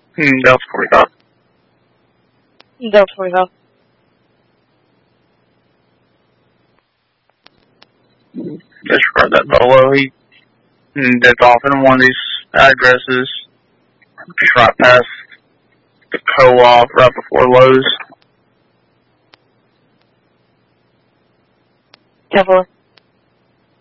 Delta 45. Delta 45. Disregard that Bolo. He dipped off in one of these addresses, just right past the co-op, right before Lowe's. 10-4.